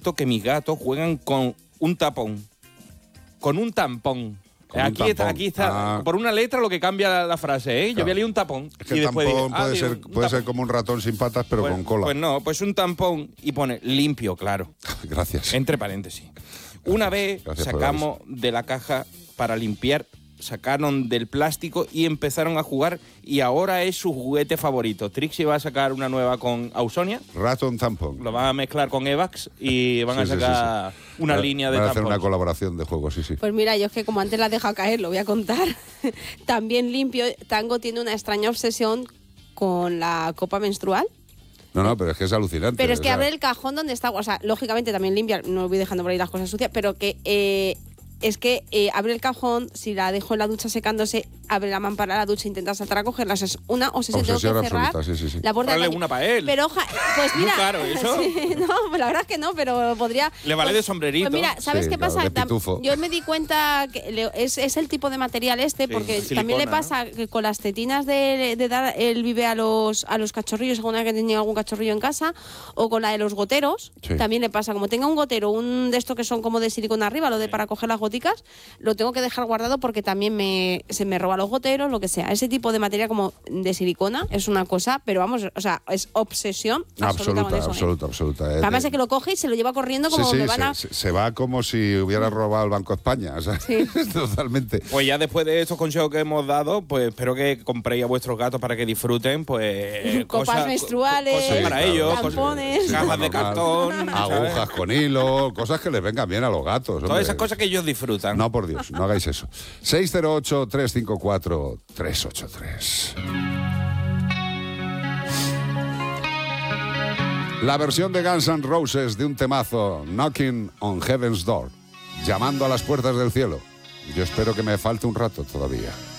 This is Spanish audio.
visto que mis gatos juegan con un tapón. Con un tampón. Aquí está, por una letra lo que cambia la frase, ¿eh? Claro. Yo había leído un tapón. Es que el tampón puede ser como un ratón sin patas, pero con cola. Pues no, pues un tampón y pone limpio, claro. Gracias. Entre paréntesis. Una vez sacamos de la caja para limpiar, sacaron del plástico y empezaron a jugar y ahora es su juguete favorito. Trixie va a sacar una nueva con Ausonia. Ratón tampón. Lo van a mezclar con Evax y van a sacar una línea de tampón. Van a hacer tampons. una colaboración de juegos, sí. Pues mira, yo es que como antes la he dejado caer, lo voy a contar. También limpio. Tango tiene una extraña obsesión con la copa menstrual. No, pero es que es alucinante. Pero es que abre el cajón donde está, o sea, lógicamente también limpia, no voy dejando por ahí las cosas sucias, pero que es que abre el cajón, si la dejo en la ducha secándose, abre la mampara de la ducha, intenta saltar a cogerla. O sea, es una obsesión, tengo que cerrar absoluta, sí. la puerta. Dale una para él. Pero pues mira, muy caro eso. Sí, no, la verdad es que no, pero podría. Le vale de sombrerito. Pues mira, ¿sabes qué pasa? Pitufo. Yo me di cuenta que es el tipo de material porque silicona, también le pasa que con las tetinas de dar el bibe a los cachorrillos, alguna vez que tenía algún cachorrillo en casa, o con la de los goteros, también le pasa. Como tenga un gotero, un de estos que son como de silicona arriba, lo de para coger las goticas, lo tengo que dejar guardado porque también se me roba los goteros, lo que sea. Ese tipo de material como de silicona es una cosa, pero vamos, o sea, es obsesión absoluta con eso. Absoluta. Además es que lo coge y se lo lleva corriendo como me van a... Se va como si hubiera robado el Banco de España, o sea, totalmente. Pues ya después de estos consejos que hemos dado, pues espero que compréis a vuestros gatos para que disfruten, pues... copas menstruales, cosas para ellos, tampones, cajas de cartón, agujas con hilo, cosas que les vengan bien a los gatos. Todas esas cosas que ellos disfrutan. No, por Dios, no hagáis eso. 608-354-383. La versión de Guns N' Roses de un temazo, Knocking on Heaven's Door, llamando a las puertas del cielo. Yo espero que me falte un rato todavía.